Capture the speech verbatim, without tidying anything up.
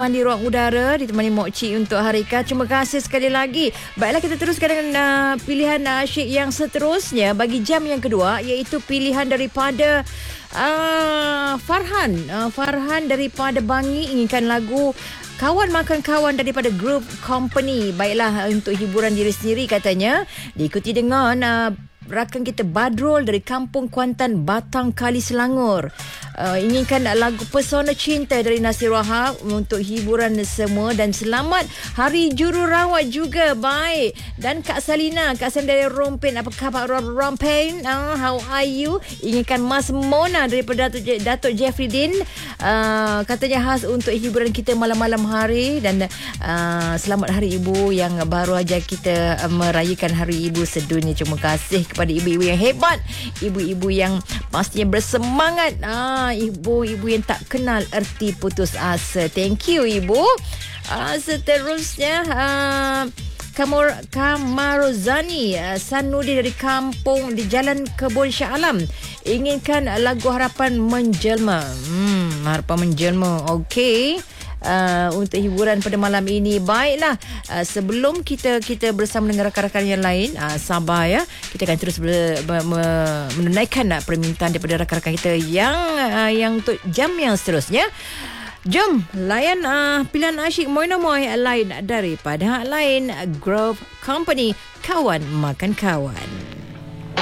Johan di ruang udara ditemani Mok Cik untuk Harika. Terima kasih sekali lagi. Baiklah, kita teruskan dengan uh, pilihan asyik yang seterusnya bagi jam yang kedua, iaitu pilihan daripada uh, Farhan. Uh, Farhan daripada Bangi inginkan lagu Kawan Makan Kawan daripada Group Company. Baiklah, untuk hiburan diri sendiri katanya, diikuti dengan uh, rakan kita Badrul dari Kampung Kuantan, Batang Kali, Selangor. Uh, inginkan lagu Pesona Cinta dari Nasir Wahab untuk hiburan semua, dan selamat Hari Jururawat juga. Baik. Dan Kak Salina, Kak Salina dari Rompin, apa khabar Rompin? Uh, how are you? Inginkan Mas Mona daripada Datuk, Je- Datuk Jeffrey Din. Uh, katanya khas untuk hiburan kita malam-malam hari, dan uh, selamat Hari Ibu yang baru aja kita uh, merayakan Hari Ibu sedunia. Terima kasih kepada ibu-ibu yang hebat, ibu-ibu yang pastinya bersemangat, ah, ibu-ibu yang tak kenal erti putus asa. Thank you, ibu. Ah, seterusnya ah, Kamar Kamaruzani uh, Sanudi dari kampung di Jalan Kebun Shah Alam inginkan lagu Harapan Menjelma. Hmm, Harapan Menjelma. Okey. Uh, untuk hiburan pada malam ini. Baiklah, uh, sebelum kita kita bersama dengan rakan-rakan yang lain, uh, sabar ya, kita akan terus ber, ber, menunaikan uh, permintaan daripada rakan-rakan kita yang uh, yang untuk jam yang seterusnya. Jom layan uh, pilihan asyik Moina-Moi lain daripada hak lain. Grove Company, Kawan Makan Kawan.